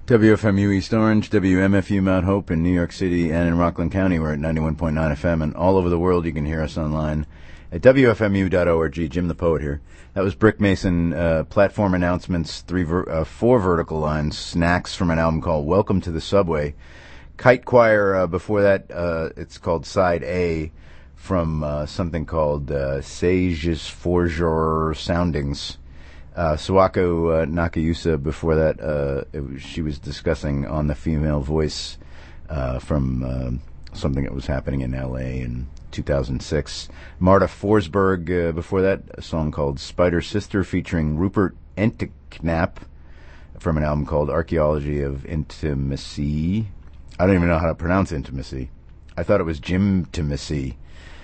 WFMU East Orange, WMFU Mount Hope in New York City and in Rockland County. We're at 91.9 FM, and all over the world you can hear us online at WFMU.org. Jim the Poet here. That was Brick Mason, platform announcements, four vertical lines, snacks from an album called Welcome to the Subway. Kite Choir, before that, it's called Side A, from something called Sage's Forger Soundings. Sawako Nakayusa, before that, she was discussing On the Female Voice from something that was happening in L.A. in 2006. Marta Forsberg, before that, a song called Spider Sister featuring Rupert Enteknap from an album called Archaeology of Intimacy. I don't even know how to pronounce intimacy. I thought it was Jim-timacy.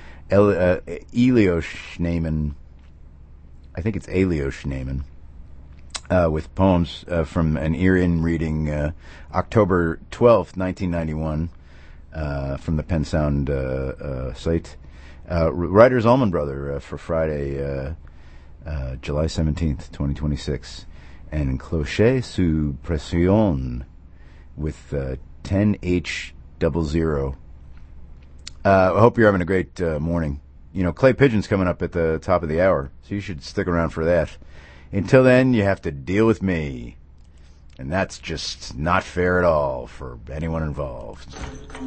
Elio Schneeman. I think it's Elio Schneeman, with poems from an ear-in reading October 12th, 1991, from the Penn Sound site. Writer's Allman Brother for Friday, July 17th, 2026. And Clocher sous pression with 10H00. I hope you're having a great morning. You know, Clay Pigeon's coming up at the top of the hour, so you should stick around for that. Until then, you have to deal with me. And that's just not fair at all for anyone involved.